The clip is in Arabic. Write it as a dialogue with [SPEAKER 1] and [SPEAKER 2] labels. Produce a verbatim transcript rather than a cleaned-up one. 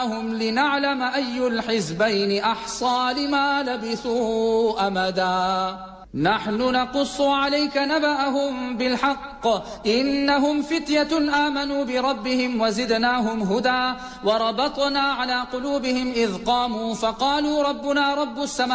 [SPEAKER 1] هم لنعلم أي الحزبين أحصى لما لبثوا أمدا نحن نقص عليك نبأهم بالحق إنهم فتية آمنوا بربهم وزدناهم هدى وربطنا على قلوبهم إذ قاموا فقالوا ربنا رب السماوات